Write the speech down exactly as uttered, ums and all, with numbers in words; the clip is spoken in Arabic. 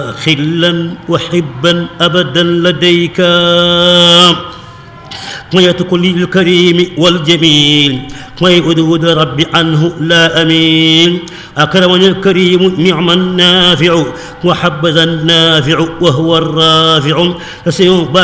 خلا وحبا أبدا لديك قيت كل الكريم والجميل ويؤدود ربي عنه لا أمين أكرمني الكريم نعم النافع وحبذا النافع وهو الرافع